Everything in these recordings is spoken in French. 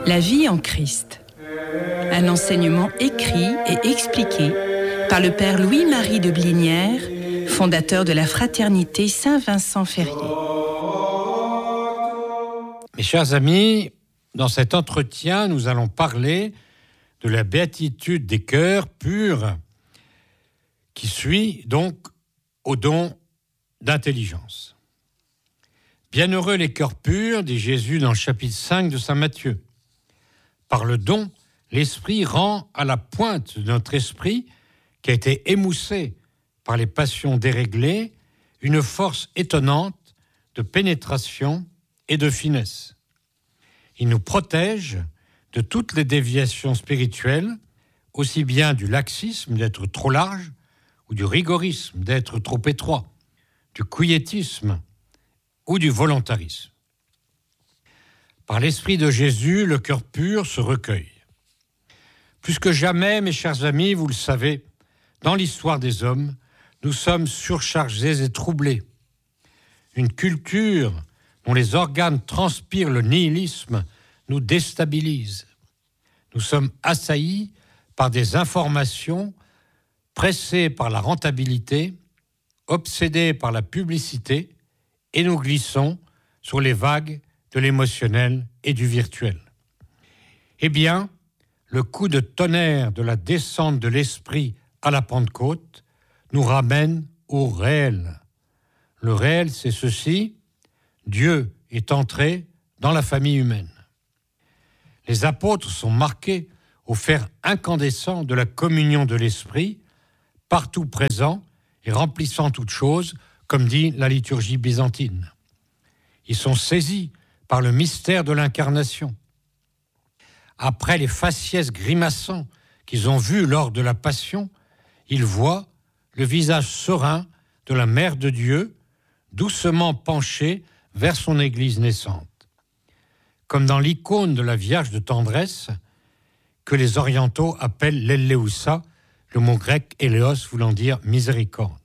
La vie en Christ. Un enseignement écrit et expliqué par le Père Louis-Marie de Blinière, fondateur de la Fraternité Saint-Vincent-Ferrier. Mes chers amis, dans cet entretien, nous allons parler de la béatitude des cœurs purs qui suit donc au don d'intelligence. Bienheureux les cœurs purs, dit Jésus dans le chapitre 5 de saint Matthieu. Par le don, l'Esprit rend à la pointe de notre esprit, qui a été émoussé par les passions déréglées, une force étonnante de pénétration et de finesse. Il nous protège de toutes les déviations spirituelles, aussi bien du laxisme d'être trop large ou du rigorisme d'être trop étroit, du quiétisme ou du volontarisme. Par l'Esprit de Jésus, le cœur pur se recueille. Plus que jamais, mes chers amis, vous le savez, dans l'histoire des hommes, nous sommes surchargés et troublés. Une culture dont les organes transpirent le nihilisme nous déstabilise. Nous sommes assaillis par des informations, pressés par la rentabilité, obsédés par la publicité, et nous glissons sur les vagues de l'émotionnel et du virtuel. Eh bien, le coup de tonnerre de la descente de l'esprit à la Pentecôte nous ramène au réel. Le réel, c'est ceci: Dieu est entré dans la famille humaine. Les apôtres sont marqués au fer incandescent de la communion de l'esprit, partout présent et remplissant toutes choses, comme dit la liturgie byzantine. Ils sont saisis par le mystère de l'incarnation. Après les faciès grimaçants qu'ils ont vus lors de la Passion, ils voient le visage serein de la Mère de Dieu, doucement penché vers son Église naissante. Comme dans l'icône de la Vierge de tendresse, que les orientaux appellent l'Eleusa, le mot grec Eleos voulant dire miséricorde.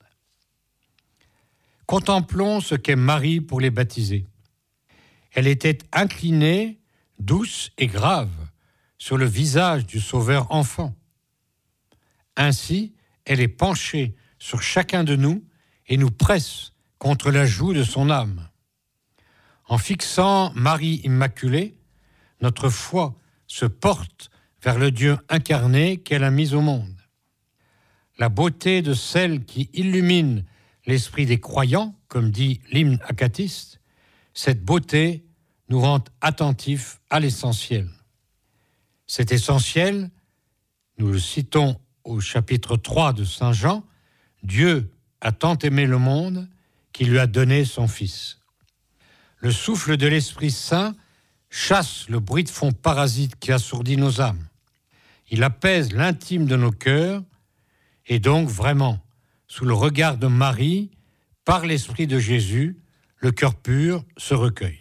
Contemplons ce qu'est Marie pour les baptisés. Elle était inclinée, douce et grave, sur le visage du Sauveur enfant. Ainsi, elle est penchée sur chacun de nous et nous presse contre la joue de son âme. En fixant Marie Immaculée, notre foi se porte vers le Dieu incarné qu'elle a mis au monde. La beauté de celle qui illumine l'esprit des croyants, comme dit l'hymne acatiste, cette beauté nous rend attentifs à l'essentiel. Cet essentiel, nous le citons au chapitre 3 de Saint Jean, Dieu a tant aimé le monde qu'il lui a donné son Fils. Le souffle de l'Esprit Saint chasse le bruit de fond parasite qui assourdit nos âmes. Il apaise l'intime de nos cœurs et donc vraiment, sous le regard de Marie, par l'Esprit de Jésus, le cœur pur se recueille.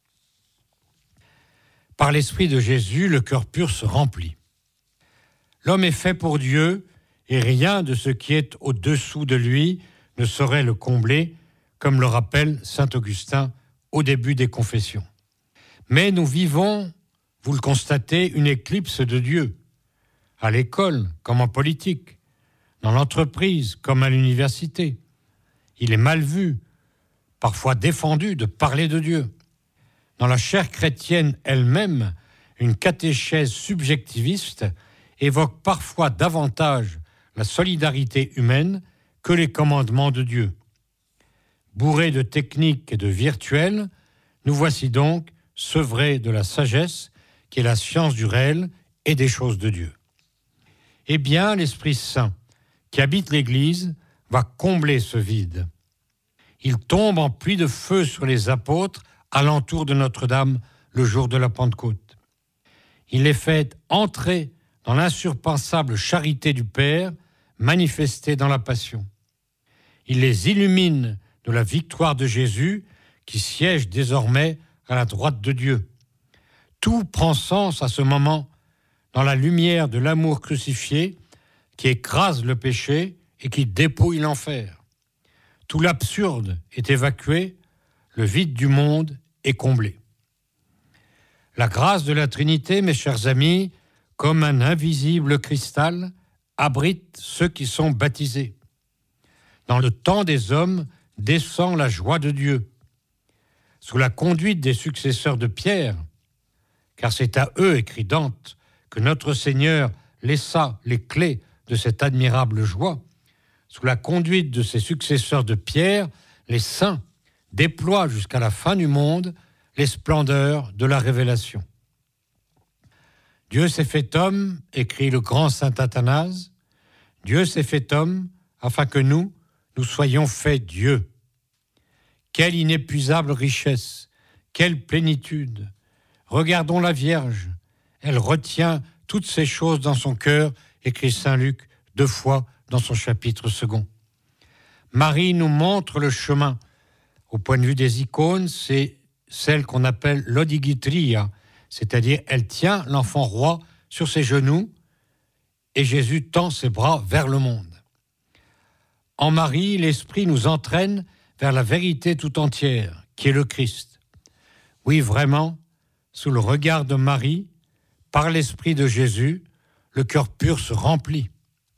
Par l'Esprit de Jésus, le cœur pur se remplit. L'homme est fait pour Dieu et rien de ce qui est au-dessous de lui ne saurait le combler, comme le rappelle saint Augustin au début des Confessions. Mais nous vivons, vous le constatez, une éclipse de Dieu, à l'école comme en politique, dans l'entreprise comme à l'université. Il est mal vu, parfois défendu, de parler de Dieu. Dans la chair chrétienne elle-même, une catéchèse subjectiviste évoque parfois davantage la solidarité humaine que les commandements de Dieu. Bourrés de techniques et de virtuels, nous voici donc sevrés de la sagesse qui est la science du réel et des choses de Dieu. Eh bien, l'Esprit Saint qui habite l'Église va combler ce vide. Il tombe en pluie de feu sur les apôtres alentour de Notre-Dame le jour de la Pentecôte. Il les fait entrer dans l'insurpassable charité du Père manifestée dans la Passion. Il les illumine de la victoire de Jésus qui siège désormais à la droite de Dieu. Tout prend sens à ce moment dans la lumière de l'amour crucifié qui écrase le péché et qui dépouille l'enfer. Tout l'absurde est évacué, le vide du monde est comblé. La grâce de la Trinité, mes chers amis, comme un invisible cristal, abrite ceux qui sont baptisés. Dans le temps des hommes descend la joie de Dieu. Sous la conduite des successeurs de Pierre, car c'est à eux, écrit Dante, que notre Seigneur laissa les clés de cette admirable joie, sous la conduite de ses successeurs de Pierre, les saints déploient jusqu'à la fin du monde les splendeurs de la révélation. Dieu s'est fait homme, écrit le grand saint Athanase, Dieu s'est fait homme afin que nous soyons faits Dieu. Quelle inépuisable richesse, quelle plénitude. Regardons la Vierge, elle retient toutes ces choses dans son cœur, écrit saint Luc 2 fois dans son chapitre 2. Marie nous montre le chemin. Au point de vue des icônes, c'est celle qu'on appelle l'odigitria, c'est-à-dire elle tient l'enfant roi sur ses genoux et Jésus tend ses bras vers le monde. En Marie, l'Esprit nous entraîne vers la vérité tout entière, qui est le Christ. Oui, vraiment, sous le regard de Marie, par l'Esprit de Jésus, le cœur pur se remplit.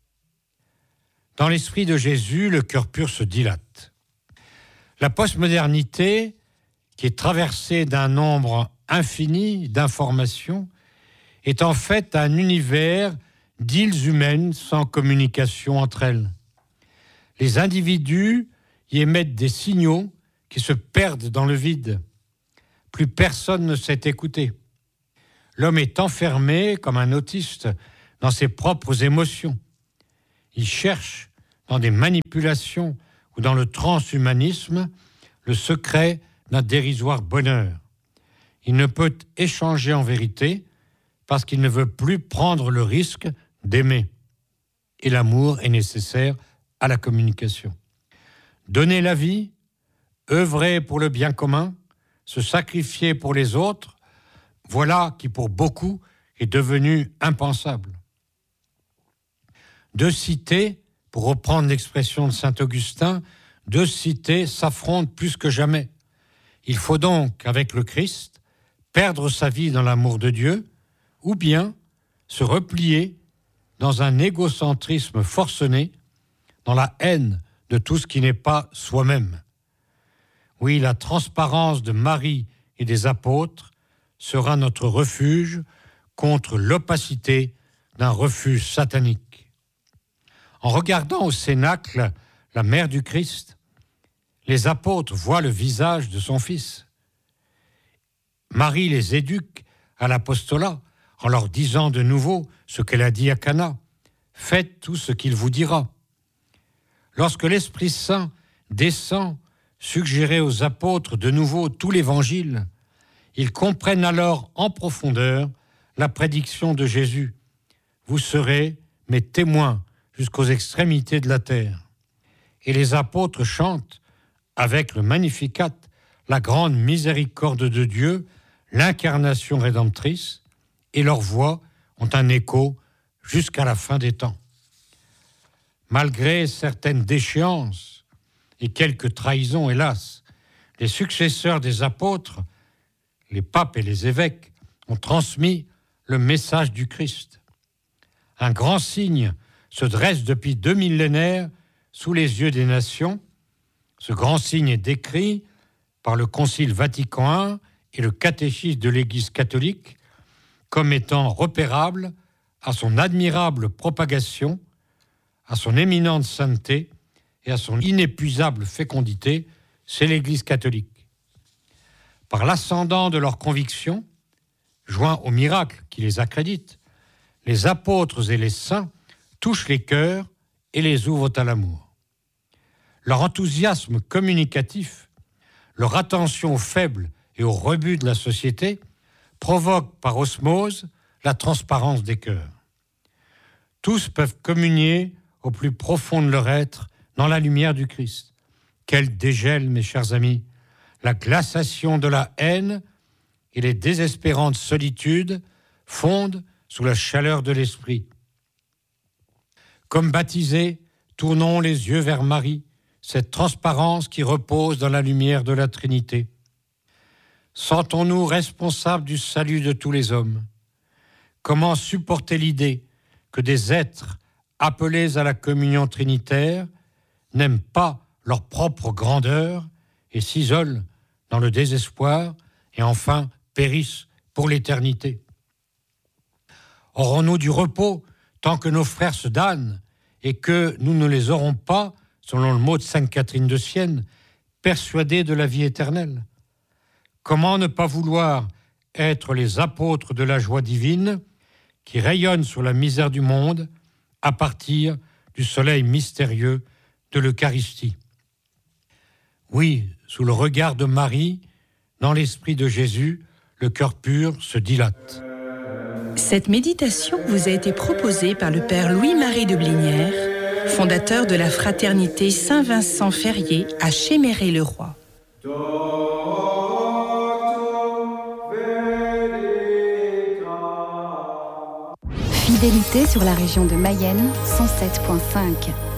Dans l'Esprit de Jésus, le cœur pur se dilate. La postmodernité, qui est traversée d'un nombre infini d'informations, est en fait un univers d'îles humaines sans communication entre elles. Les individus y émettent des signaux qui se perdent dans le vide. Plus personne ne sait écouter. L'homme est enfermé comme un autiste dans ses propres émotions. Il cherche dans des manipulations ou dans le transhumanisme le secret d'un dérisoire bonheur. Il ne peut échanger en vérité parce qu'il ne veut plus prendre le risque d'aimer. Et l'amour est nécessaire à la communication. Donner la vie, œuvrer pour le bien commun, se sacrifier pour les autres, voilà qui pour beaucoup est devenu impensable. Deux cités, pour reprendre l'expression de saint Augustin, deux cités s'affrontent plus que jamais. Il faut donc, avec le Christ, perdre sa vie dans l'amour de Dieu, ou bien se replier dans un égocentrisme forcené, dans la haine de tout ce qui n'est pas soi-même. Oui, la transparence de Marie et des apôtres sera notre refuge contre l'opacité d'un refuge satanique. En regardant au cénacle la mère du Christ, les apôtres voient le visage de son Fils. Marie les éduque à l'apostolat en leur disant de nouveau ce qu'elle a dit à Cana. Faites tout ce qu'il vous dira. Lorsque l'Esprit Saint descend suggérer aux apôtres de nouveau tout l'Évangile, ils comprennent alors en profondeur la prédiction de Jésus. Vous serez mes témoins jusqu'aux extrémités de la terre. Et les apôtres chantent avec le Magnificat la grande miséricorde de Dieu, l'incarnation rédemptrice, et leurs voix ont un écho jusqu'à la fin des temps. Malgré certaines déchéances et quelques trahisons, hélas, les successeurs des apôtres, les papes et les évêques, ont transmis le message du Christ. Un grand signe se dresse depuis 2 millénaires sous les yeux des nations. Ce grand signe est décrit par le Concile Vatican I et le catéchisme de l'Église catholique comme étant repérable à son admirable propagation, à son éminente sainteté et à son inépuisable fécondité, c'est l'Église catholique. Par l'ascendant de leurs convictions, joint au miracle qui les accrédite, les apôtres et les saints touchent les cœurs et les ouvrent à l'amour. Leur enthousiasme communicatif, leur attention aux faibles et aux rebuts de la société provoquent par osmose la transparence des cœurs. Tous peuvent communier au plus profond de leur être dans la lumière du Christ. Quel dégel, mes chers amis, la glaciation de la haine et les désespérantes solitudes fondent sous la chaleur de l'esprit. Comme baptisés, tournons les yeux vers Marie, cette transparence qui repose dans la lumière de la Trinité. sentons-nous responsables du salut de tous les hommes? Comment supporter l'idée que des êtres appelés à la communion trinitaire n'aiment pas leur propre grandeur et s'isolent dans le désespoir et enfin périssent pour l'éternité? Aurons-nous du repos tant que nos frères se damnent et que nous ne les aurons pas, selon le mot de Sainte Catherine de Sienne, persuadés de la vie éternelle? Comment ne pas vouloir être les apôtres de la joie divine qui rayonnent sur la misère du monde à partir du soleil mystérieux de l'Eucharistie? Oui, sous le regard de Marie, dans l'esprit de Jésus, le cœur pur se dilate. Cette méditation vous a été proposée par le Père Louis-Marie de Blinière, fondateur de la Fraternité Saint-Vincent-Ferrier à Chéméré-le-Roi. Fidélité sur la région de Mayenne, 107.5.